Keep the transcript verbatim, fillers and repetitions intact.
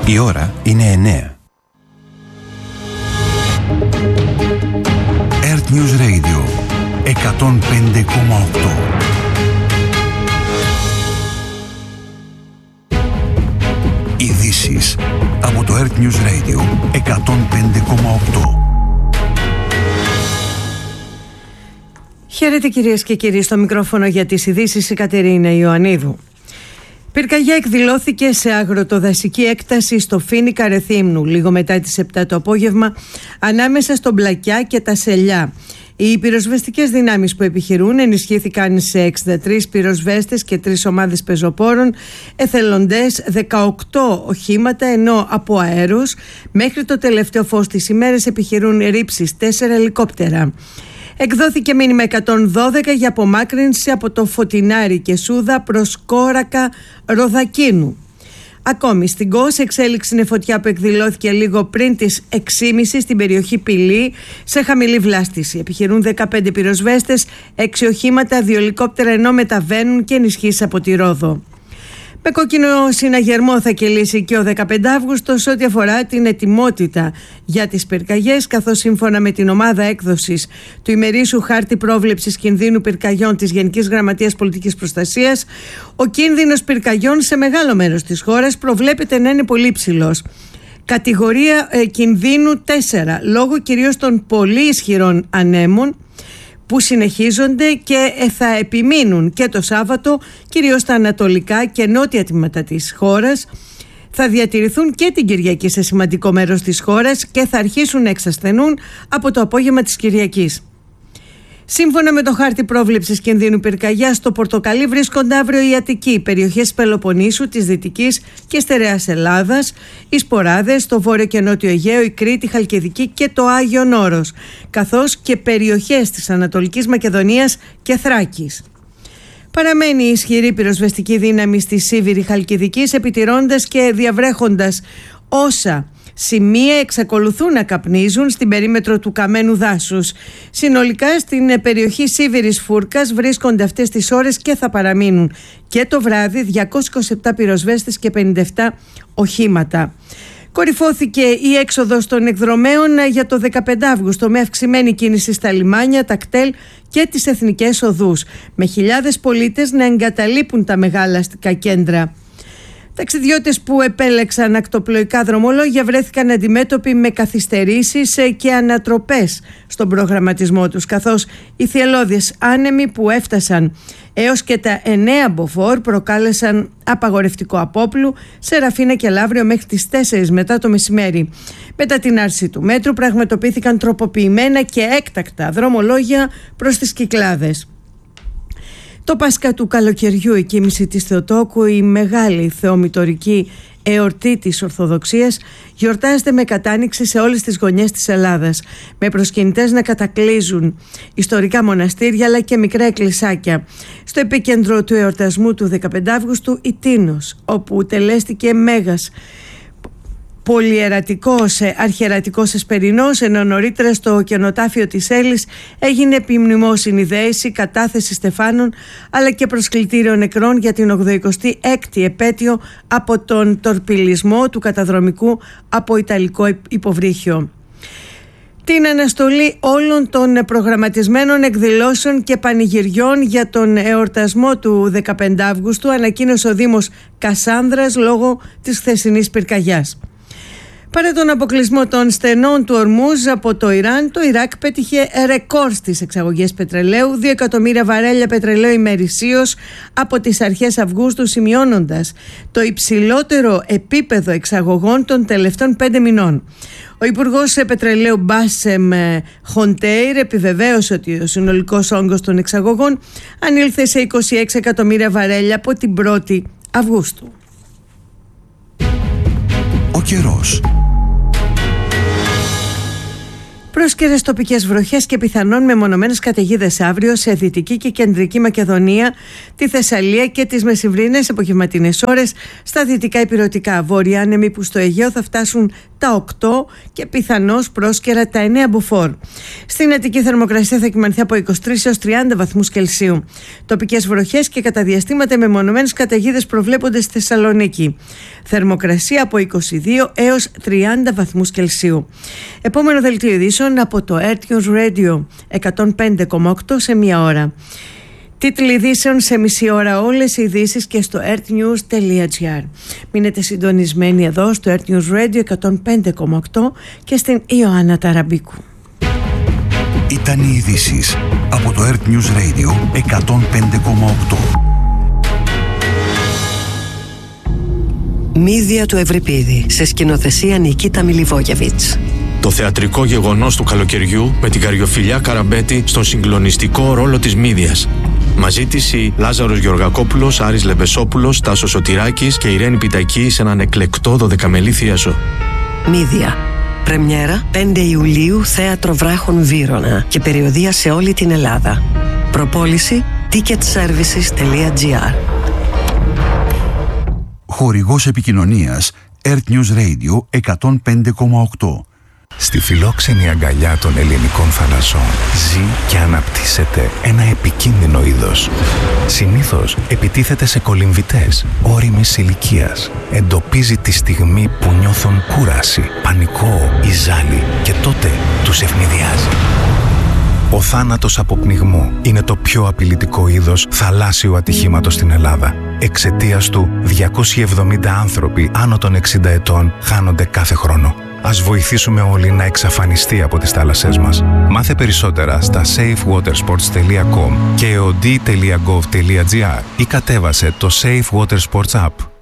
Η ώρα είναι εννέα. Earth News Radio εκατόν πέντε κόμμα οκτώ. Ειδήσεις από το Earth News Radio εκατόν πέντε κόμμα οκτώ. Χαίρετε κυρίες και κύριοι, στο μικρόφωνο για τις ειδήσεις η Κατερίνα Ιωαννίδου. Πυρκαγιά εκδηλώθηκε σε αγροτοδασική έκταση στο Φοίνικα Ρεθύμνου λίγο μετά τις επτά το απόγευμα ανάμεσα στον Πλακιά και τα Σελιά. Οι πυροσβεστικές δυνάμεις που επιχειρούν ενισχύθηκαν σε εξήντα τρεις πυροσβέστες και τρεις ομάδες πεζοπόρων, εθελοντές, δεκαοκτώ οχήματα, ενώ από αέρους μέχρι το τελευταίο φως της ημέρας επιχειρούν ρήψεις τέσσερα ελικόπτερα. Εκδόθηκε μήνυμα εκατόν δώδεκα για απομάκρυνση από το Φωτεινάρι και Σούδα προς Κόρακα Ροδακίνου. Ακόμη στην Κος εξέλιξη είναι φωτιά που εκδηλώθηκε λίγο πριν τις έξι και μισή στην περιοχή Πηλή σε χαμηλή βλάστηση. Επιχειρούν δεκαπέντε πυροσβέστες, έξι οχήματα, δύο ελικόπτερα, ενώ μεταβαίνουν και ενισχύσεις από τη Ρόδο. Με κόκκινο συναγερμό θα κυλήσει και ο δεκαπέντε Αυγούστος ό,τι αφορά την ετοιμότητα για τις πυρκαγιές, καθώς σύμφωνα με την ομάδα έκδοσης του ημερήσιου χάρτη πρόβλεψης κινδύνου πυρκαγιών της Γενικής Γραμματείας Πολιτικής Προστασίας, ο κίνδυνος πυρκαγιών σε μεγάλο μέρος της χώρας προβλέπεται να είναι πολύ ψηλός. Κατηγορία ε, κινδύνου τέσσερα, λόγω κυρίως των πολύ ισχυρών ανέμων που συνεχίζονται και θα επιμείνουν και το Σάββατο, κυρίως στα ανατολικά και νότια τμήματα της χώρας. Θα διατηρηθούν και την Κυριακή σε σημαντικό μέρος της χώρας και θα αρχίσουν να εξασθενούν από το απόγευμα της Κυριακής. Σύμφωνα με το χάρτη πρόβλεψης κινδύνου πυρκαγιάς, στο πορτοκαλί βρίσκονται αύριο η Αττική, οι περιοχές Πελοποννήσου, της Δυτικής και Στερεάς Ελλάδας, οι Σποράδες, στο Βόρειο και Νότιο Αιγαίο, η Κρήτη, η Χαλκιδική και το Άγιον Όρος, καθώς και περιοχές της Ανατολικής Μακεδονίας και Θράκης. Παραμένει η ισχυρή πυροσβεστική δύναμη στη Σίβηρη Χαλκιδικής, επιτηρώντας και διαβρέχοντας όσα σημεία εξακολουθούν να καπνίζουν στην περίμετρο του καμένου δάσους. Συνολικά στην περιοχή Σίβηρης Φούρκας βρίσκονται αυτές τις ώρες και θα παραμείνουν και το βράδυ διακόσιοι είκοσι επτά πυροσβέστες και πενήντα επτά οχήματα. Κορυφώθηκε η έξοδος των εκδρομέων για το δεκαπέντε Αυγούστου με αυξημένη κίνηση στα λιμάνια, τα κτέλ και τις εθνικές οδούς, με χιλιάδες πολίτες να εγκαταλείπουν τα μεγάλα αστικά κέντρα. Ταξιδιώτες που επέλεξαν ακτοπλοϊκά δρομολόγια βρέθηκαν αντιμέτωποι με καθυστερήσεις και ανατροπές στον προγραμματισμό τους, καθώς οι θυελλώδεις άνεμοι που έφτασαν έως και τα εννέα μποφόρ προκάλεσαν απαγορευτικό απόπλου σε Ραφίνα και Λαύριο μέχρι τις τέσσερις μετά το μεσημέρι. Μετά την άρση του μέτρου πραγματοποιήθηκαν τροποποιημένα και έκτακτα δρομολόγια προς τις Κυκλάδες. Το Πάσχα του καλοκαιριού, η κοίμηση της Θεοτόκου, η μεγάλη θεομητορική εορτή της Ορθοδοξίας, γιορτάζεται με κατάνοιξη σε όλες τις γωνιές της Ελλάδας, με προσκυνητές να κατακλείζουν ιστορικά μοναστήρια αλλά και μικρά εκκλησάκια. Στο επίκεντρο του εορτασμού του δεκαπέντε Αυγούστου η Τίνος, όπου τελέστηκε μέγας πολυερατικός αρχιερατικός εσπερινός, ενώ νωρίτερα στο κενοτάφιο της Έλλης έγινε επιμνημόσυνη δέηση, κατάθεση στεφάνων αλλά και προσκλητήριο νεκρών για την ογδοηκοστή έκτη επέτειο από τον τορπιλισμό του καταδρομικού από Ιταλικό υποβρύχιο. Την αναστολή όλων των προγραμματισμένων εκδηλώσεων και πανηγυριών για τον εορτασμό του δεκαπέντε Αυγούστου ανακοίνωσε ο Δήμος Κασάνδρας λόγω της χθεσινής πυρκαγιάς. Παρά τον αποκλεισμό των στενών του Ορμούζ από το Ιράν, το Ιράκ πέτυχε ρεκόρ στις εξαγωγές πετρελαίου, δύο εκατομμύρια βαρέλια πετρελαίου ημερησίως από τις αρχές Αυγούστου, σημειώνοντας το υψηλότερο επίπεδο εξαγωγών των τελευταίων πέντε μηνών. Ο Υπουργός Πετρελαίου Μπάσεμ Χοντέιρ επιβεβαίωσε ότι ο συνολικός όγκος των εξαγωγών ανήλθε σε είκοσι έξι εκατομμύρια βαρέλια από την πρώτη Αυγούστου. Ο καιρός. Πρόσκαιρες τοπικές βροχές και πιθανόν μεμονωμένες καταιγίδες αύριο σε Δυτική και Κεντρική Μακεδονία, τη Θεσσαλία και τις μεσημβρινές απογευματινές ώρες στα δυτικά ηπειρωτικά. Βόρεια άνεμοι που στο Αιγαίο θα φτάσουν τα οκτώ και πιθανώς πρόσκαιρα τα εννέα μποφόρ. Στην Αττική θερμοκρασία θα κυμανθεί από είκοσι τρεις έως τριάντα βαθμούς Κελσίου. Τοπικές βροχές και κατά διαστήματα μεμονωμένες καταιγίδες προβλέπονται στη Θεσσαλονίκη. Θερμοκρασία από είκοσι δύο έως τριάντα βαθμούς Κελσίου. Επόμενο δελτίο ειδήσεων από το Earth News Radio εκατόν πέντε κόμμα οκτώ σε μία ώρα. Τίτλοι ειδήσεων σε μισή ώρα, όλες οι ειδήσεις και στο earthnews τελεία gr. Μείνετε συντονισμένοι εδώ στο Earth News Radio εκατόν πέντε κόμμα οκτώ και στην Ιωάννα Ταραμπίκου. Ήταν οι ειδήσεις από το Earth News Radio εκατόν πέντε κόμμα οκτώ. Μύδια του Ευρυπίδη, σε σκηνοθεσία Νικίτα Μιλιβόγεβιτς. Το θεατρικό γεγονός του καλοκαιριού με την Καριοφιλιά Καραμπέτη στον συγκλονιστικό ρόλο της Μύδιας. Μαζί της οι Λάζαρος Γεωργακόπουλος, Άρης Λεμπεσόπουλος, Τάσος Σωτηράκης και Ιρένη Πιτακή σε έναν εκλεκτό δωδεκαμελή θίασο. Μύδια. Πρεμιέρα πέντε Ιουλίου, Θέατρο Βράχων Βύρωνα και περιοδεία σε όλη την Ελλάδα. Προπόληση ticket services τελεία gr. Χορηγός επικοινωνίας Earth News Radio εκατόν πέντε κόμμα οκτώ. Στη φιλόξενη αγκαλιά των ελληνικών θαλασσών ζει και αναπτύσσεται ένα επικίνδυνο είδος. Συνήθως επιτίθεται σε κολυμβητές όριμης ηλικίας. Εντοπίζει τη στιγμή που νιώθουν κούραση, πανικό ή ζάλι και τότε τους ευνηδιάζει. Ο θάνατος από πνιγμό είναι το πιο απειλητικό είδος θαλάσσιου ατυχήματος στην Ελλάδα. Εξαιτίας του, διακόσιοι εβδομήντα άνθρωποι άνω των εξήντα ετών χάνονται κάθε χρόνο. Ας βοηθήσουμε όλοι να εξαφανιστεί από τις θάλασσές μας. Μάθε περισσότερα στα safe water sports τελεία com και o d τελεία gov τελεία gr ή κατέβασε το Safe Water Sports App.